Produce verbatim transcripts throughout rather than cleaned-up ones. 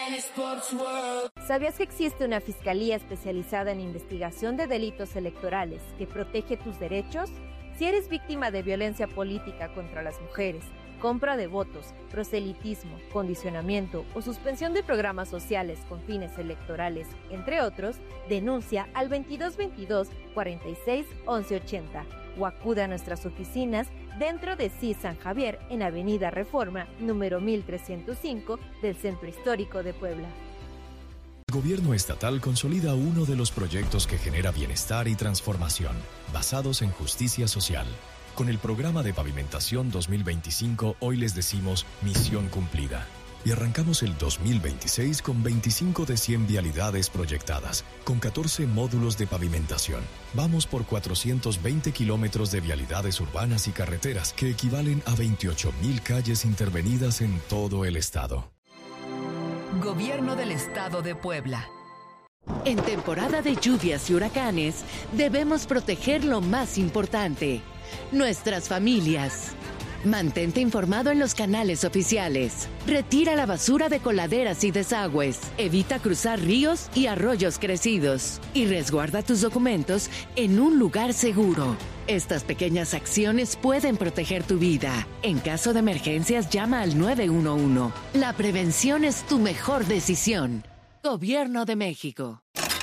¿Sabías que existe una fiscalía especializada en investigación de delitos electorales que protege tus derechos? Si eres víctima de violencia política contra las mujeres, compra de votos, proselitismo, condicionamiento o suspensión de programas sociales con fines electorales, entre otros, denuncia al veintidós veintidós cuarenta y seis once ochenta o acude a nuestras oficinas dentro de C I S San Javier en Avenida Reforma, número mil trescientos cinco del Centro Histórico de Puebla. El gobierno estatal consolida uno de los proyectos que genera bienestar y transformación, basados en justicia social. Con el programa de pavimentación dos mil veinticinco, hoy les decimos misión cumplida. Y arrancamos el dos mil veintiséis con veinticinco de cien vialidades proyectadas, con catorce módulos de pavimentación. Vamos por cuatrocientos veinte kilómetros de vialidades urbanas y carreteras, que equivalen a veintiocho mil calles intervenidas en todo el estado. Gobierno del Estado de Puebla. En temporada de lluvias y huracanes, debemos proteger lo más importante: nuestras familias. Mantente informado en los canales oficiales. Retira la basura de coladeras y desagües. Evita cruzar ríos y arroyos crecidos. Y resguarda tus documentos en un lugar seguro. Estas pequeñas acciones pueden proteger tu vida. En caso de emergencias, llama al nueve uno uno. La prevención es tu mejor decisión. Gobierno de México.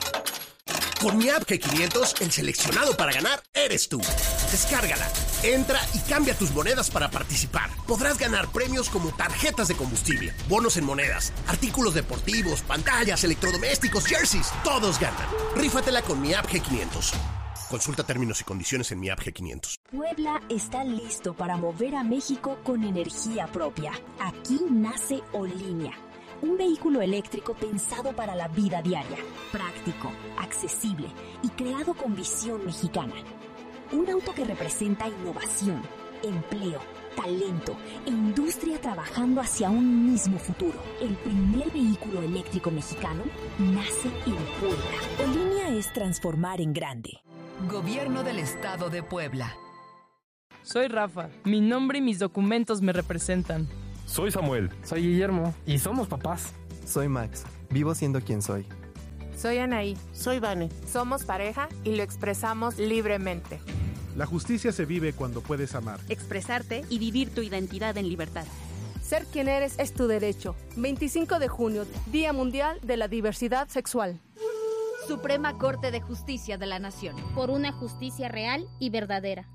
Con mi app G quinientos, el seleccionado para ganar eres tú. Descárgala, entra y cambia tus monedas para participar. Podrás ganar premios como tarjetas de combustible, bonos en monedas, artículos deportivos, pantallas, electrodomésticos, jerseys. Todos ganan. Rífatela con mi app G quinientos. Consulta términos y condiciones en mi app G quinientos. Puebla está listo para mover a México con energía propia. Aquí nace Olinea, un vehículo eléctrico pensado para la vida diaria, práctico, accesible y creado con visión mexicana. Un auto que representa innovación, empleo, talento e industria trabajando hacia un mismo futuro. El primer vehículo eléctrico mexicano nace en Puebla. Olinea es transformar en grande. Gobierno del Estado de Puebla. Soy Rafa. Mi nombre y mis documentos me representan. Soy Samuel. Soy Guillermo. Y somos papás. Soy Max. Vivo siendo quien soy. Soy Anaí. Soy Vane. Somos pareja y lo expresamos libremente. La justicia se vive cuando puedes amar, expresarte y vivir tu identidad en libertad. Ser quien eres es tu derecho. veinticinco de junio, Día Mundial de la Diversidad Sexual. Suprema Corte de Justicia de la Nación. Por una justicia real y verdadera.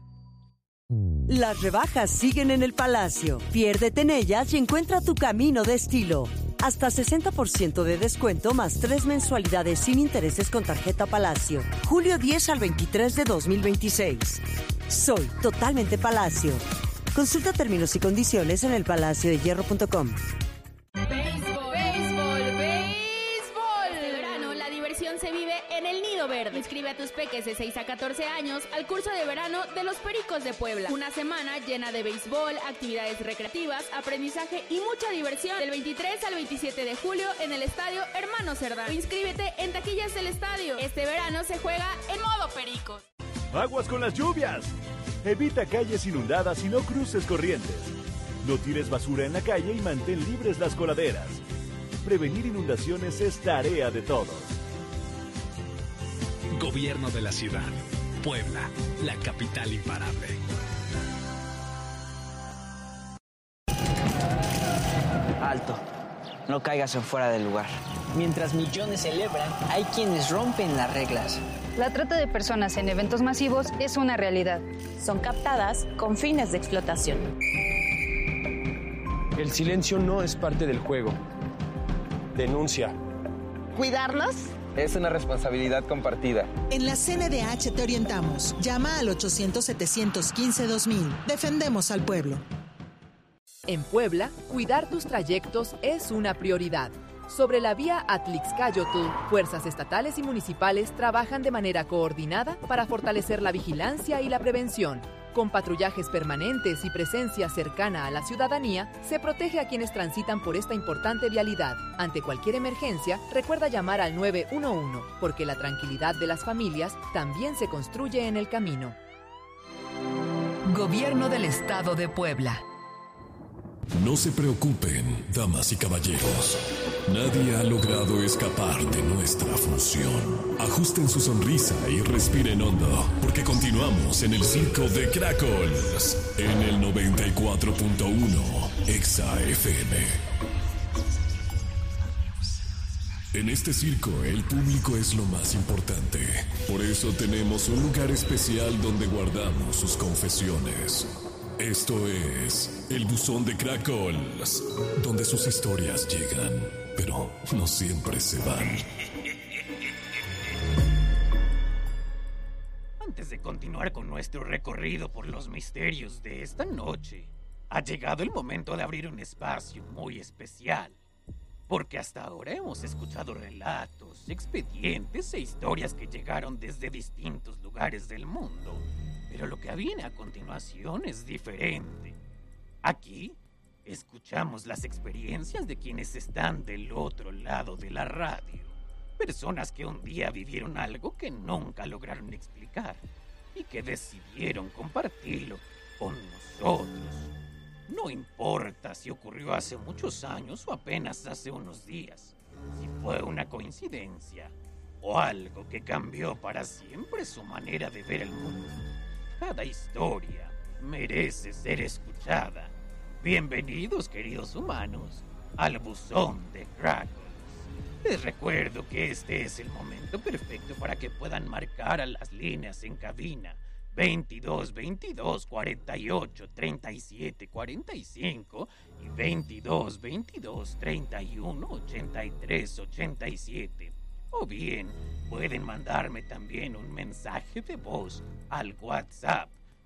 Las rebajas siguen en el Palacio. Piérdete en ellas y encuentra tu camino de estilo. Hasta sesenta por ciento de descuento más tres mensualidades sin intereses con tarjeta Palacio. Julio diez al veintitrés de dos mil veintiséis. Soy totalmente Palacio. Consulta términos y condiciones en el palacio de hierro punto com. Béisbol, béisbol, béisbol. Este verano la diversión se vive en el Nido Verde. Inscribe a tus peques de seis a catorce años al curso de verano de los Pericos de Puebla. Una semana llena de béisbol, actividades recreativas, aprendizaje y mucha diversión. Del veintitrés al veintisiete de julio en el Estadio Hermano Cerdán. Inscríbete en taquillas del estadio. Este verano se juega en modo Pericos. Aguas con las lluvias. Evita calles inundadas y no cruces corrientes. No tires basura en la calle y mantén libres las coladeras. Prevenir inundaciones es tarea de todos. Gobierno de la ciudad. Puebla, la capital imparable. Alto. No caigas en fuera del lugar. Mientras millones celebran, hay quienes rompen las reglas. La trata de personas en eventos masivos es una realidad. Son captadas con fines de explotación. El silencio no es parte del juego. Denuncia. ¿Cuidarnos? Es una responsabilidad compartida. En la C N D H te orientamos. Llama al ochocientos, setecientos quince, dos mil. Defendemos al pueblo. En Puebla, cuidar tus trayectos es una prioridad. Sobre la vía Atlixcáyotl, fuerzas estatales y municipales trabajan de manera coordinada para fortalecer la vigilancia y la prevención. Con patrullajes permanentes y presencia cercana a la ciudadanía, se protege a quienes transitan por esta importante vialidad. Ante cualquier emergencia, recuerda llamar al nueve uno uno, porque la tranquilidad de las familias también se construye en el camino. Gobierno del Estado de Puebla. No se preocupen, damas y caballeros. Nadie ha logrado escapar de nuestra función. Ajusten su sonrisa y respiren hondo, porque continuamos en el circo de Crackles, en el noventa y cuatro punto uno Exa F M. En este circo, el público es lo más importante. Por eso tenemos un lugar especial donde guardamos sus confesiones. Esto es el buzón de Crackles, donde sus historias llegan, pero no siempre se van. Antes de continuar con nuestro recorrido por los misterios de esta noche, ha llegado el momento de abrir un espacio muy especial. Porque hasta ahora hemos escuchado relatos, expedientes e historias que llegaron desde distintos lugares del mundo. Pero lo que viene a continuación es diferente. Aquí escuchamos las experiencias de quienes están del otro lado de la radio. Personas que un día vivieron algo que nunca lograron explicar y que decidieron compartirlo con nosotros. No importa si ocurrió hace muchos años o apenas hace unos días, si fue una coincidencia o algo que cambió para siempre su manera de ver el mundo. Cada historia merece ser escuchada. Bienvenidos, queridos humanos, al buzón de Crackles. Les recuerdo que este es el momento perfecto para que puedan marcar a las líneas en cabina veintidós veintidós cuarenta y ocho treinta y siete cuarenta y cinco y veintidós veintidós treinta y uno ochenta y tres ochenta y siete. O bien, pueden mandarme también un mensaje de voz al WhatsApp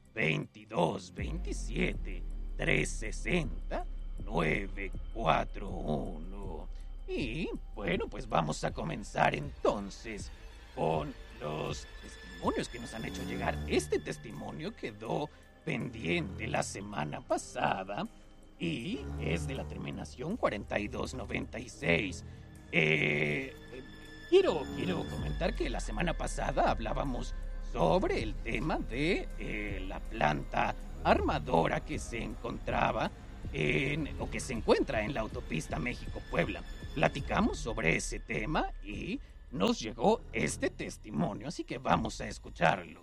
veintidós veintisiete trescientos sesenta novecientos cuarenta y uno. Y bueno, pues vamos a comenzar entonces con los testimonios que nos han hecho llegar. Este testimonio quedó pendiente la semana pasada y es de la terminación cuarenta y dos noventa y seis. Eh... Quiero, quiero comentar que la semana pasada hablábamos sobre el tema de eh, la planta armadora que se encontraba en, o que se encuentra en la autopista México-Puebla. Platicamos sobre ese tema y nos llegó este testimonio, así que vamos a escucharlo.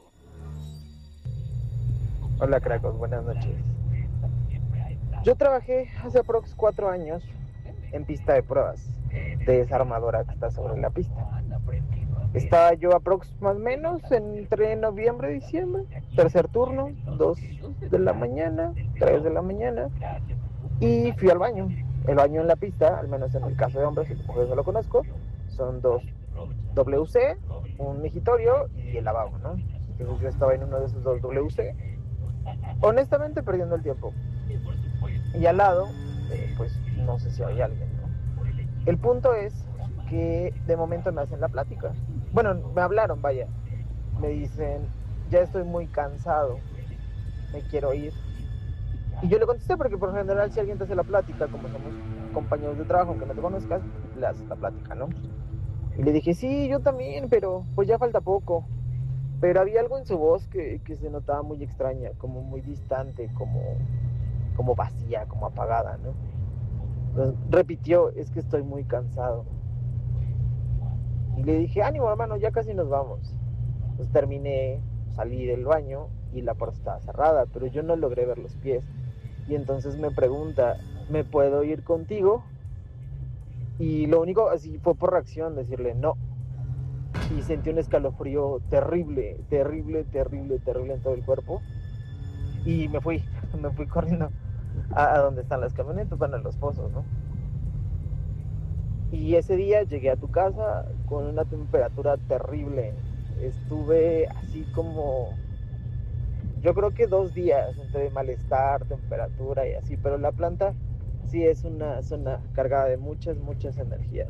Hola, Crackles, buenas noches. Yo trabajé hace aprox cuatro años en pista de pruebas de esa armadora que está sobre la pista. Estaba yo aprox más o menos entre noviembre y diciembre, tercer turno, dos de la mañana, tres de la mañana, y fui al baño. El baño en la pista, al menos en el caso de hombres, y de mujeres no lo conozco, son dos W C, un migitorio y el lavabo, ¿no? Entonces yo estaba en uno de esos dos W C, honestamente perdiendo el tiempo. Y al lado, eh, pues no sé si hay alguien, ¿no? El punto es que de momento me hacen la plática. Bueno, me hablaron, vaya. Me dicen, ya estoy muy cansado, me quiero ir. Y yo le contesté porque por lo general si alguien te hace la plática, como somos compañeros de trabajo, aunque no te conozcas, le haces la plática, ¿no? Y le dije, sí, yo también, pero pues ya falta poco. Pero había algo en su voz que, que se notaba muy extraña, como muy distante, como, como vacía, como apagada, ¿no? Entonces, repitió, es que estoy muy cansado. Y le dije, ánimo hermano, ya casi nos vamos. Entonces terminé, salí del baño y la puerta estaba cerrada, pero yo no logré ver los pies. Y entonces me pregunta, ¿me puedo ir contigo? Y lo único, así fue por reacción, decirle no. Y sentí un escalofrío terrible, terrible, terrible, terrible en todo el cuerpo. Y me fui, me fui corriendo a, a donde están las camionetas, van a los pozos, ¿no? Y ese día llegué a tu casa con una temperatura terrible. Estuve así como, yo creo que dos días entre malestar, temperatura y así, pero la planta sí es una zona cargada de muchas, muchas energías.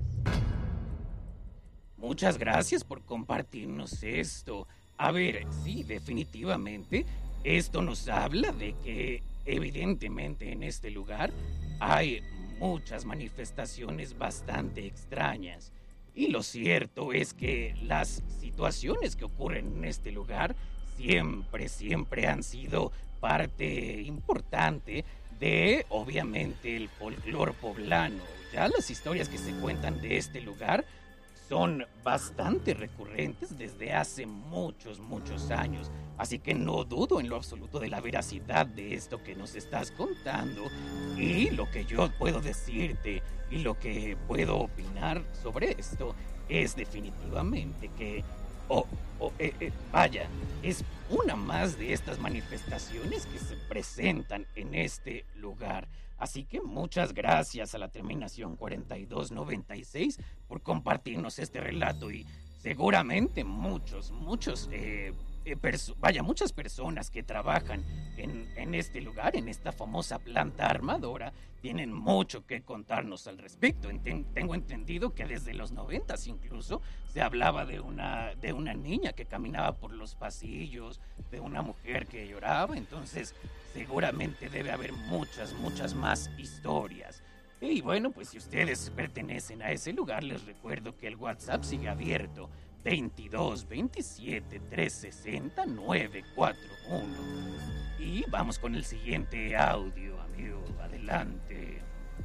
Muchas gracias por compartirnos esto. A ver, sí, definitivamente, esto nos habla de que evidentemente en este lugar hay muchas manifestaciones bastante extrañas. Y lo cierto es que las situaciones que ocurren en este lugar siempre, siempre han sido parte importante de, obviamente, el folclore poblano. ya las historias que se cuentan de este lugar son bastante recurrentes desde hace muchos, muchos años. Así que no dudo en lo absoluto de la veracidad de esto que nos estás contando. Y lo que yo puedo decirte y lo que puedo opinar sobre esto es definitivamente que, oh, oh, eh, eh, vaya, es una más de estas manifestaciones que se presentan en este lugar. Así que muchas gracias a la terminación cuarenta y dos noventa y seis por compartirnos este relato y seguramente muchos, muchos, eh, eh, perso- vaya, muchas personas que trabajan en, en este lugar, en esta famosa planta armadora, tienen mucho que contarnos al respecto. Enten- tengo entendido que desde los noventas incluso se hablaba de una, de una niña que caminaba por los pasillos, de una mujer que lloraba, entonces seguramente debe haber muchas, muchas más historias. Y bueno, pues si ustedes pertenecen a ese lugar, les recuerdo que el WhatsApp sigue abierto, veintidós veintisiete trescientos sesenta nueve cuatro uno. Y vamos con el siguiente audio, amigo, adelante.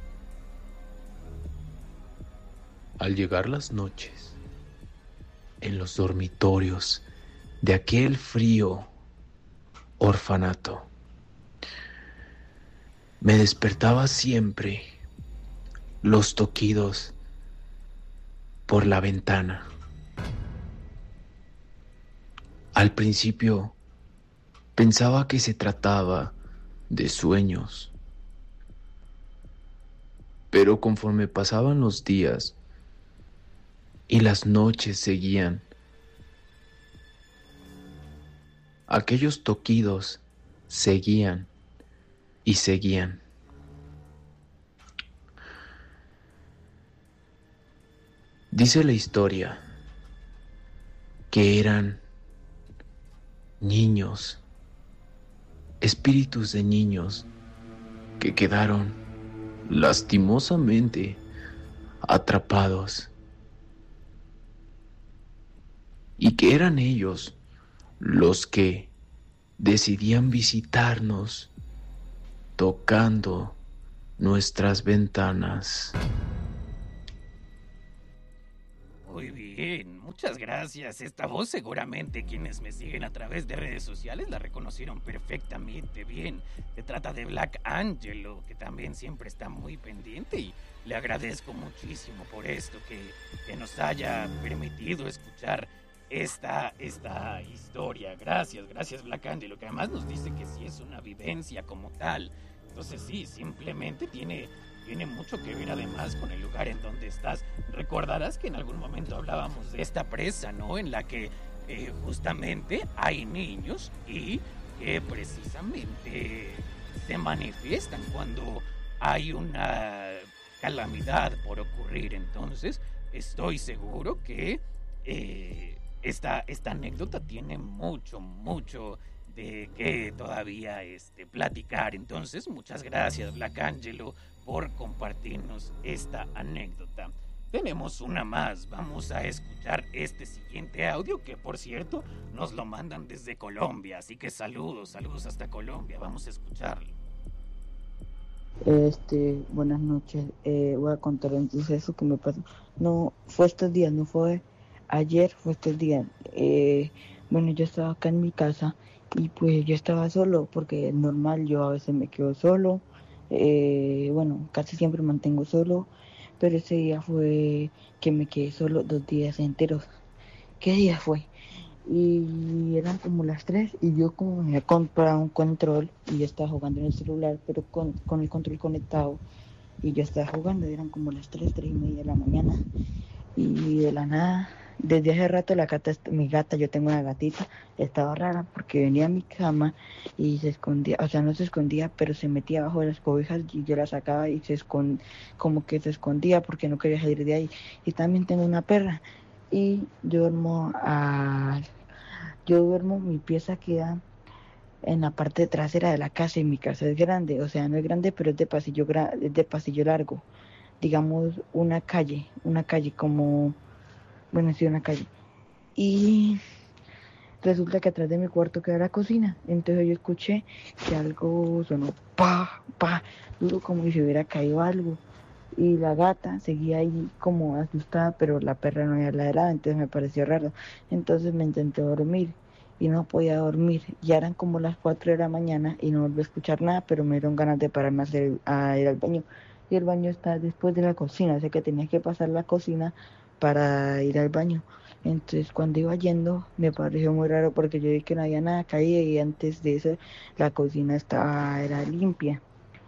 Al llegar las noches, en los dormitorios de aquel frío orfanato, me despertaba siempre los toquidos por la ventana. Al principio pensaba que se trataba de sueños, pero conforme pasaban los días y las noches seguían, aquellos toquidos seguían y seguían. Dice la historia que eran niños, espíritus de niños que quedaron lastimosamente atrapados y que eran ellos los que decidían visitarnos tocando nuestras ventanas. Muy bien, muchas gracias. Esta voz seguramente quienes me siguen a través de redes sociales la reconocieron perfectamente bien. Se trata de Black Angelo, que también siempre está muy pendiente y le agradezco muchísimo por esto, que, que nos haya permitido escuchar esta, esta historia. Gracias, gracias Black Angelo, que además nos dice que sí es una vivencia como tal. Entonces sí, simplemente tiene... Tiene mucho que ver además con el lugar en donde estás. Recordarás que en algún momento hablábamos de esta presa, ¿no? En la que eh, justamente hay niños y que precisamente se manifiestan cuando hay una calamidad por ocurrir. Entonces, estoy seguro que eh, esta, esta anécdota tiene mucho, mucho de que todavía este, platicar. Entonces, muchas gracias, Black Angelo, por compartirnos esta anécdota. Tenemos una más. Vamos a escuchar este siguiente audio, que por cierto nos lo mandan desde Colombia. Así que saludos, saludos hasta Colombia. Vamos a escucharlo. Este, buenas noches. Eh, voy a contar un suceso que me pasó. No, fue estos días, no fue ayer, fue estos días. Eh, bueno, yo estaba acá en mi casa y pues yo estaba solo, porque es normal, yo a veces me quedo solo. Eh, bueno, casi siempre me mantengo solo, pero ese día fue que me quedé solo dos días enteros. ¿Qué día fue? Y eran como las tres y yo como me había comprado un control y yo estaba jugando en el celular, pero con, con el control conectado, y yo estaba jugando, eran como las tres, tres y media de la mañana, y de la nada, desde hace rato la gata, mi gata, yo tengo una gatita, estaba rara porque venía a mi cama y se escondía, o sea, no se escondía, pero se metía abajo de las cobijas y yo la sacaba y se escondía, como que se escondía porque no quería salir de ahí. Y también tengo una perra y yo duermo a, yo duermo, mi pieza queda en la parte trasera de la casa y mi casa es grande, o sea, no es grande, pero es de pasillo, es de pasillo largo, digamos una calle, una calle como... Bueno, sí, una calle. Y resulta que atrás de mi cuarto queda la cocina. Entonces yo escuché que algo sonó pa, pa, duro, como si hubiera caído algo. Y la gata seguía ahí como asustada, pero la perra no había ladrado, entonces me pareció raro. Entonces me intenté dormir y no podía dormir. Ya eran como las cuatro de la mañana y no volví a escuchar nada, pero me dieron ganas de pararme a, hacer, a ir al baño. Y el baño está después de la cocina, o sea que tenía que pasar la cocina para ir al baño. Entonces cuando iba yendo me pareció muy raro porque yo vi que no había nada caído y antes de eso la cocina estaba era limpia.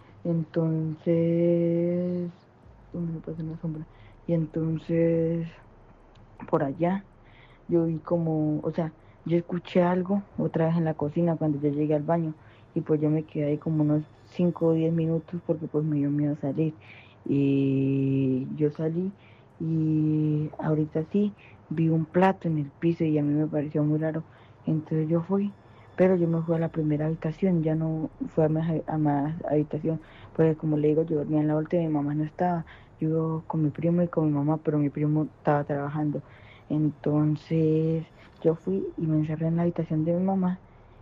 Entonces, ¿dónde me pasa una sombra? Y entonces por allá yo vi como, o sea, yo escuché algo otra vez en la cocina cuando yo llegué al baño y pues yo me quedé ahí como unos cinco o diez minutos porque pues me dio miedo salir y yo salí y ahorita sí vi un plato en el piso y a mí me pareció muy raro, entonces yo fui, pero yo me fui a la primera habitación, ya no fui a más, a más habitación, porque como le digo, yo dormía en la vuelta y mi mamá no estaba, yo con mi primo y con mi mamá, pero mi primo estaba trabajando, entonces yo fui y me encerré en la habitación de mi mamá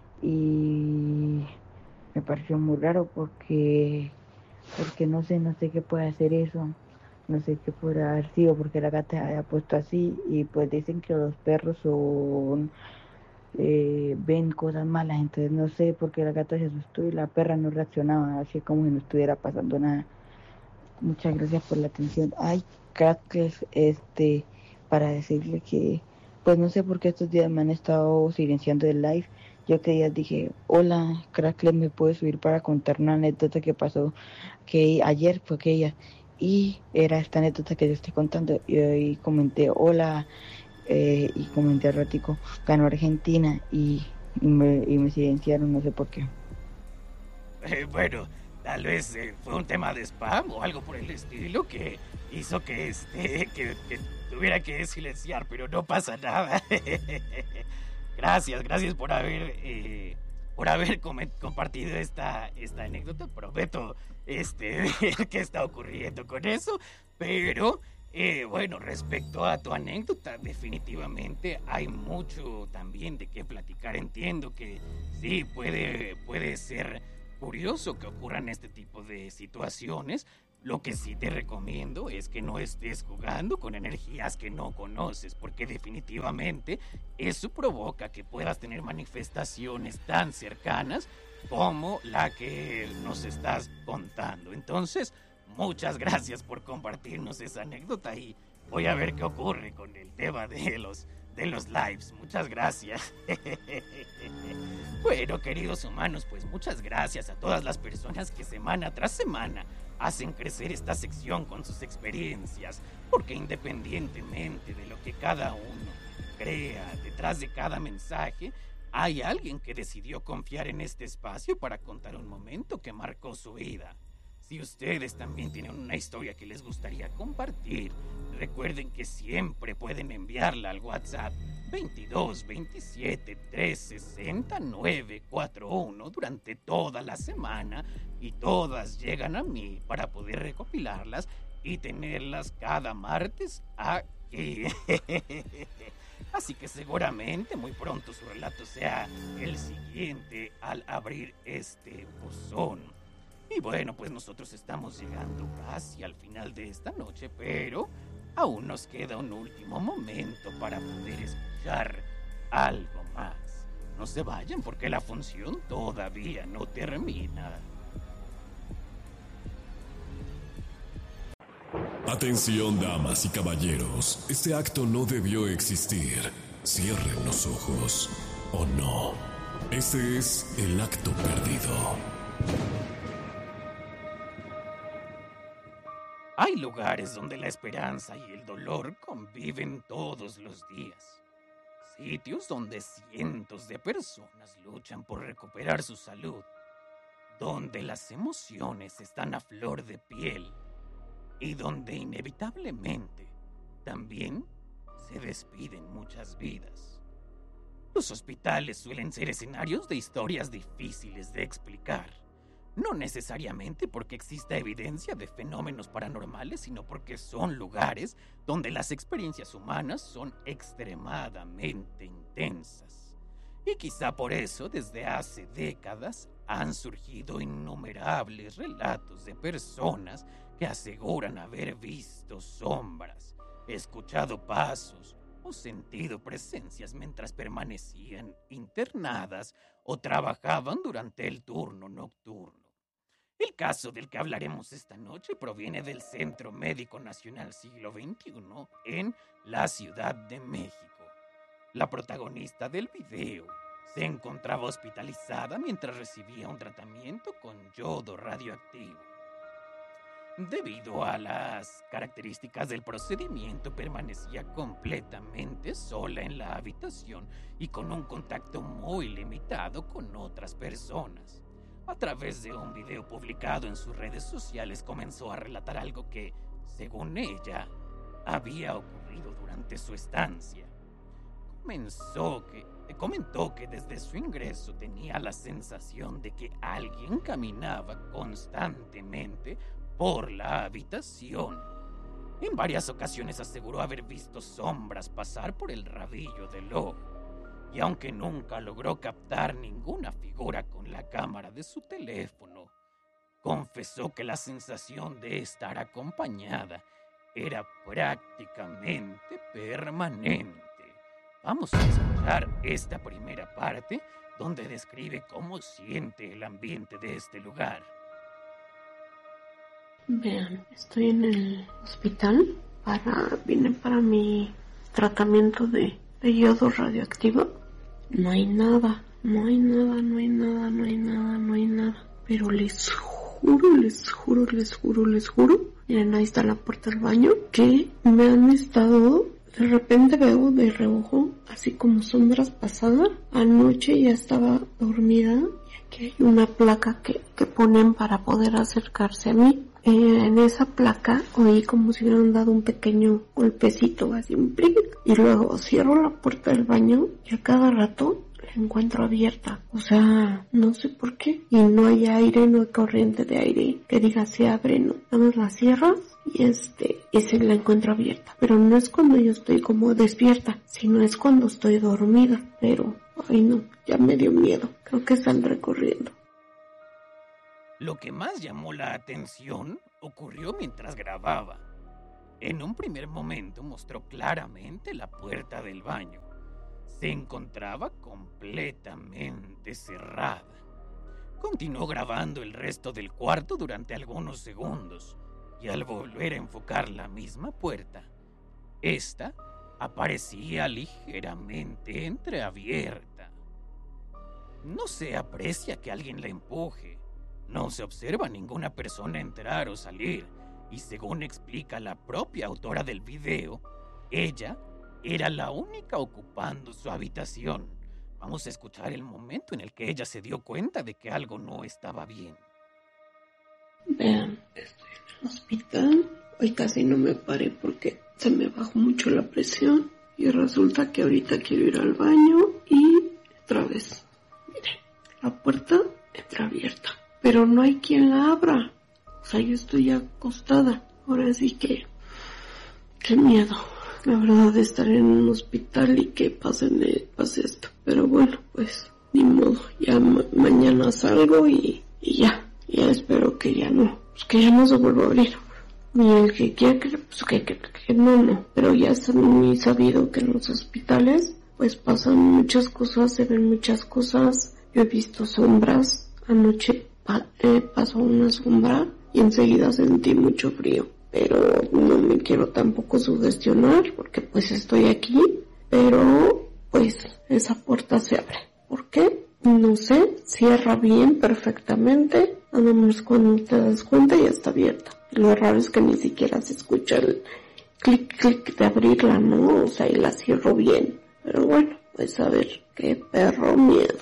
y me pareció muy raro porque, porque no sé, no sé qué puede hacer eso, no sé qué puede haber sido, porque la gata se había puesto así y pues dicen que los perros son, eh, ven cosas malas, entonces no sé por qué la gata se asustó y la perra no reaccionaba, así como si no estuviera pasando nada. Muchas gracias por la atención. Ay, Crackles, este, para decirle que, pues no sé por qué estos días me han estado silenciando el live. Yo que días dije, hola, Crackles, ¿me puedes subir para contar una anécdota que pasó que ayer fue aquella? Y era esta anécdota que yo estoy contando. Y hoy comenté, hola, eh, y comenté al ratico, ganó Argentina y, y, me, y me silenciaron, no sé por qué. Eh, bueno, tal vez eh, fue un tema de spam o algo por el estilo que hizo que este que, que tuviera que silenciar, pero no pasa nada. Gracias, gracias por haber eh, por haber com- compartido esta esta anécdota. Prometo este ver qué está ocurriendo con eso, pero eh, bueno, respecto a tu anécdota, definitivamente hay mucho también de qué platicar. Entiendo que sí puede puede ser curioso que ocurran este tipo de situaciones. Lo que sí te recomiendo es que no estés jugando con energías que no conoces, porque definitivamente eso provoca que puedas tener manifestaciones tan cercanas como la que nos estás contando. Entonces, muchas gracias por compartirnos esa anécdota y voy a ver qué ocurre con el tema de los de los lives. Muchas gracias. Bueno, queridos humanos, pues muchas gracias a todas las personas que semana tras semana hacen crecer esta sección con sus experiencias, porque independientemente de lo que cada uno crea, detrás de cada mensaje, hay alguien que decidió confiar en este espacio para contar un momento que marcó su vida. Si ustedes también tienen una historia que les gustaría compartir, recuerden que siempre pueden enviarla al WhatsApp veintidós veintisiete trece sesenta nueve cuarenta y uno durante toda la semana y todas llegan a mí para poder recopilarlas y tenerlas cada martes aquí. Así que seguramente muy pronto su relato sea el siguiente al abrir este buzón. Y bueno, pues nosotros estamos llegando casi al final de esta noche, pero aún nos queda un último momento para poder escuchar algo más. No se vayan porque la función todavía no termina. Atención, damas y caballeros, este acto no debió existir. Cierren los ojos, o no. Este es el acto perdido. Hay lugares donde la esperanza y el dolor conviven todos los días. Sitios donde cientos de personas luchan por recuperar su salud. Donde las emociones están a flor de piel. Y donde inevitablemente también se despiden muchas vidas. Los hospitales suelen ser escenarios de historias difíciles de explicar. No necesariamente porque exista evidencia de fenómenos paranormales, sino porque son lugares donde las experiencias humanas son extremadamente intensas. Y quizá por eso, desde hace décadas, han surgido innumerables relatos de personas que aseguran haber visto sombras, escuchado pasos o sentido presencias mientras permanecían internadas o trabajaban durante el turno nocturno. El caso del que hablaremos esta noche proviene del Centro Médico Nacional Siglo veintiuno en la Ciudad de México. La protagonista del video se encontraba hospitalizada mientras recibía un tratamiento con yodo radioactivo. Debido a las características del procedimiento, permanecía completamente sola en la habitación y con un contacto muy limitado con otras personas. A través de un video publicado en sus redes sociales, comenzó a relatar algo que, según ella, había ocurrido durante su estancia. Comenzó que, comentó que desde su ingreso tenía la sensación de que alguien caminaba constantemente por la habitación. En varias ocasiones aseguró haber visto sombras pasar por el rabillo del ojo. Y aunque nunca logró captar ninguna figura con la cámara de su teléfono, confesó que la sensación de estar acompañada era prácticamente permanente. Vamos a escuchar esta primera parte donde describe cómo siente el ambiente de este lugar. Vean, estoy en el hospital, para, vine para mi tratamiento de, de yodo radioactivo. No hay nada, no hay nada, no hay nada, no hay nada, no hay nada. Pero les juro, les juro, les juro, les juro. Miren, ahí está la puerta del baño, que me han estado, de repente veo de reojo, así como sombras pasadas. Anoche ya estaba dormida y aquí hay una placa que, que ponen para poder acercarse a mí. Eh, en esa placa oí como si hubieran dado un pequeño golpecito, así un pring, y luego cierro la puerta del baño y a cada rato la encuentro abierta. O sea, no sé por qué. Y no hay aire, no hay corriente de aire que diga se abre, no. Nada más la cierras y este, y se la encuentro abierta. Pero no es cuando yo estoy como despierta, sino es cuando estoy dormida. Pero, ay no, ya me dio miedo. Creo que saldré corriendo. Lo que más llamó la atención ocurrió mientras grababa. En un primer momento mostró claramente la puerta del baño. Se encontraba completamente cerrada. Continuó grabando el resto del cuarto durante algunos segundos y al volver a enfocar la misma puerta, esta aparecía ligeramente entreabierta. No se aprecia que alguien la empuje. No se observa ninguna persona entrar o salir, y según explica la propia autora del video, ella era la única ocupando su habitación. Vamos a escuchar el momento en el que ella se dio cuenta de que algo no estaba bien. Vean, estoy en el hospital. Hoy casi no me paré porque se me bajó mucho la presión y resulta que ahorita quiero ir al baño y otra vez, miren, la puerta entra abierta. Pero no hay quien la abra. O sea, yo estoy acostada. Ahora sí que... qué miedo. La verdad de estar en un hospital y que pase, pase esto. Pero bueno, pues ni modo. Ya ma- mañana salgo y, y ya. Ya espero que ya no. Pues que ya no se vuelva a abrir. Ni el que quiera que... Pues que, que, que no, no. Pero ya está muy sabido que en los hospitales pues pasan muchas cosas, se ven muchas cosas. Yo he visto sombras. Anoche Eh, pasó una sombra y enseguida sentí mucho frío, pero no me quiero tampoco sugestionar porque pues estoy aquí, pero pues esa puerta se abre. ¿Por qué? No sé, cierra bien, perfectamente, nada más cuando te das cuenta ya está abierta. Lo raro es que ni siquiera se escucha el clic clic de abrirla, ¿no? O sea, y la cierro bien, pero bueno, pues a ver, qué perro miedo.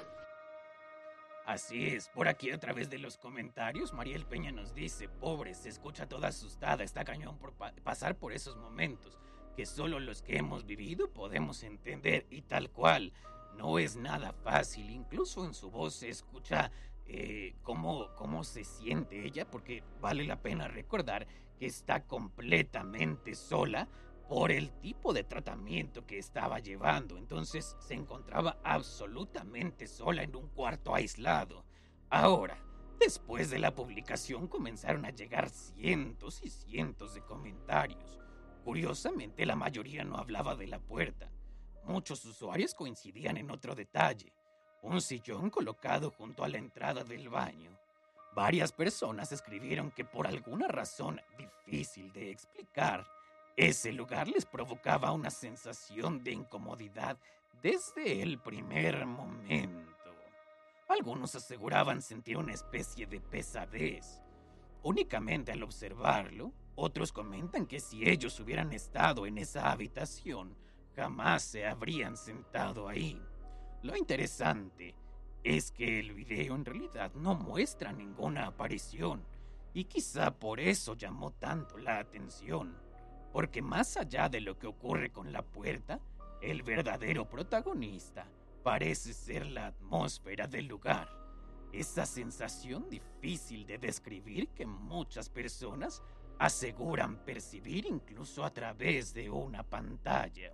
Así es, por aquí a través de los comentarios, Mariel Peña nos dice, pobre, se escucha toda asustada, está cañón por pa- pasar por esos momentos, que solo los que hemos vivido podemos entender, y tal cual, no es nada fácil, incluso en su voz se escucha eh, cómo, cómo se siente ella, porque vale la pena recordar que está completamente sola, por el tipo de tratamiento que estaba llevando. Entonces se encontraba absolutamente sola en un cuarto aislado. Ahora, Después de la publicación comenzaron a llegar cientos y cientos de comentarios. Curiosamente, la mayoría no hablaba de la puerta. Muchos usuarios coincidían en otro detalle: un sillón colocado junto a la entrada del baño. Varias personas escribieron que por alguna razón difícil de explicar, ese lugar les provocaba una sensación de incomodidad desde el primer momento. Algunos aseguraban sentir una especie de pesadez. Únicamente al observarlo, otros comentan que si ellos hubieran estado en esa habitación, jamás se habrían sentado ahí. Lo interesante es que el video en realidad no muestra ninguna aparición, y quizá por eso llamó tanto la atención, porque más allá de lo que ocurre con la puerta, el verdadero protagonista parece ser la atmósfera del lugar, esa sensación difícil de describir que muchas personas aseguran percibir incluso a través de una pantalla.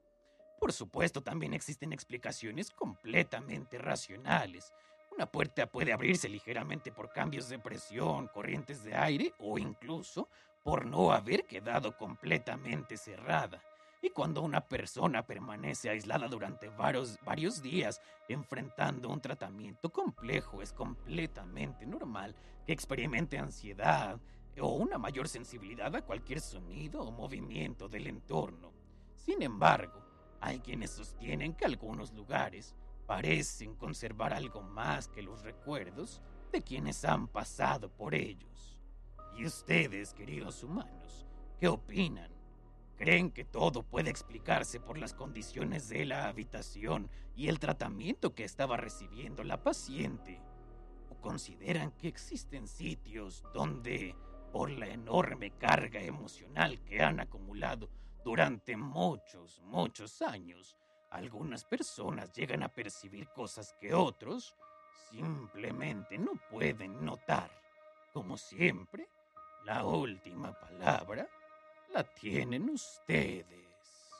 Por supuesto, también existen explicaciones completamente racionales. Una puerta puede abrirse ligeramente por cambios de presión, corrientes de aire o incluso por no haber quedado completamente cerrada. Y cuando una persona permanece aislada durante varios, varios días enfrentando un tratamiento complejo, es completamente normal que experimente ansiedad o una mayor sensibilidad a cualquier sonido o movimiento del entorno. Sin embargo, hay quienes sostienen que algunos lugares parecen conservar algo más que los recuerdos de quienes han pasado por ellos. ¿Y ustedes, queridos humanos, qué opinan? ¿Creen que todo puede explicarse por las condiciones de la habitación y el tratamiento que estaba recibiendo la paciente? ¿O consideran que existen sitios donde, por la enorme carga emocional que han acumulado durante muchos, muchos años, algunas personas llegan a percibir cosas que otros simplemente no pueden notar? Como siempre, la última palabra la tienen ustedes.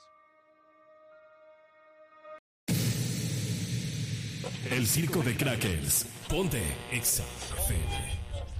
El circo de Crackers. Ponte Exa F M.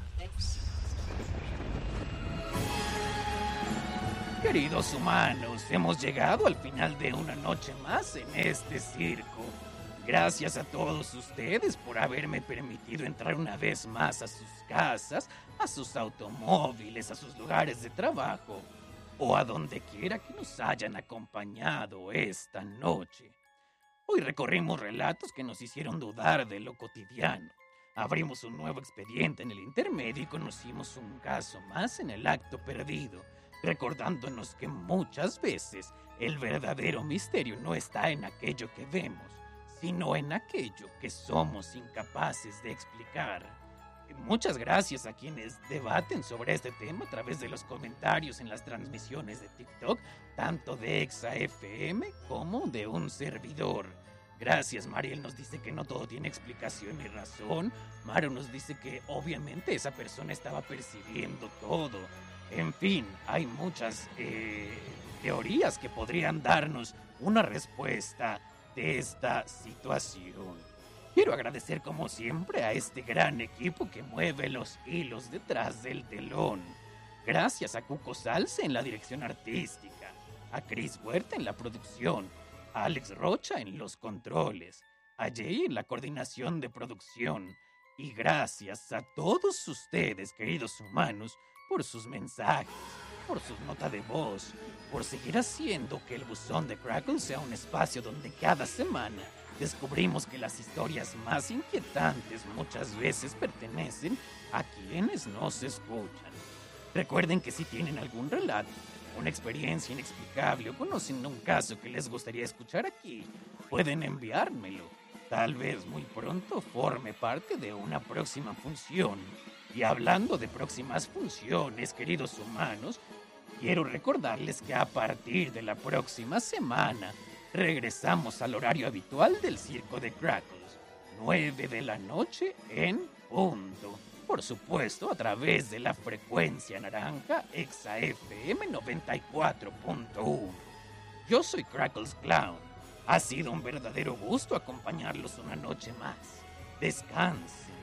Queridos humanos, hemos llegado al final de una noche más en este circo. Gracias a todos ustedes por haberme permitido entrar una vez más a sus casas, a sus automóviles, a sus lugares de trabajo, o a donde quiera que nos hayan acompañado esta noche. Hoy recorrimos relatos que nos hicieron dudar de lo cotidiano. Abrimos un nuevo expediente en el intermedio y conocimos un caso más en el acto perdido, recordándonos que muchas veces el verdadero misterio no está en aquello que vemos, sino en aquello que somos incapaces de explicar. Muchas gracias a quienes debaten sobre este tema a través de los comentarios en las transmisiones de TikTok, tanto de Exa F M como de un servidor. Gracias, Mariel nos dice que no todo tiene explicación y razón. Maru nos dice que obviamente esa persona estaba percibiendo todo. En fin, hay muchas eh, teorías que podrían darnos una respuesta de esta situación. Quiero agradecer como siempre a este gran equipo que mueve los hilos detrás del telón. Gracias a Cuco Salce en la dirección artística, a Chris Huerta en la producción, a Alex Rocha en los controles, a Jay en la coordinación de producción. Y gracias a todos ustedes, queridos humanos, por sus mensajes, por sus notas de voz, por seguir haciendo que el buzón de Crackle sea un espacio donde cada semana descubrimos que las historias más inquietantes muchas veces pertenecen a quienes nos escuchan. Recuerden que si tienen algún relato, una experiencia inexplicable o conocen un caso que les gustaría escuchar aquí, pueden enviármelo. Tal vez muy pronto forme parte de una próxima función. Y hablando de próximas funciones, queridos humanos, quiero recordarles que a partir de la próxima semana regresamos al horario habitual del Circo de Crackles, nueve de la noche en punto. Por supuesto, a través de la frecuencia naranja Exa F M noventa y cuatro punto uno. Yo soy Crackles Clown. Ha sido un verdadero gusto acompañarlos una noche más. Descansen,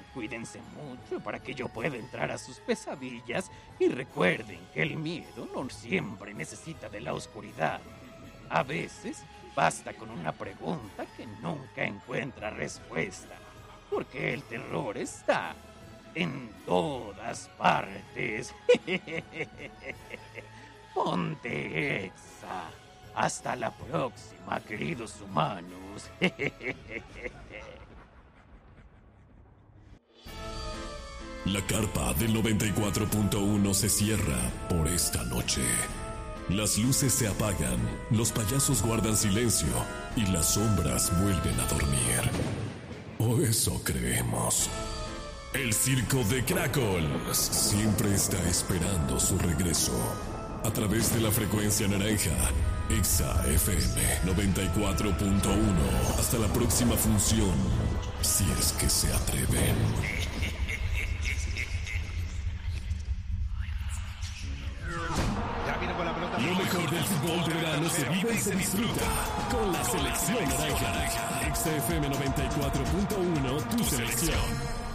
Cuídense mucho para que yo pueda entrar a sus pesadillas y recuerden que el miedo no siempre necesita de la oscuridad. A veces basta con una pregunta que nunca encuentra respuesta, porque el terror está en todas partes. Ponte Exa. Hasta la próxima, queridos humanos. La carpa del noventa y cuatro punto uno se cierra por esta noche. Las luces se apagan, los payasos guardan silencio y las sombras vuelven a dormir. O eso creemos. El circo de Crackles siempre está esperando su regreso. A través de la frecuencia naranja, Exa F M noventa y cuatro punto uno. Hasta la próxima función, si es que se atreven. Lo mejor del fútbol de verano se vive y se disfruta con la selección naranja. Exa F M noventa y cuatro punto uno, tu selección.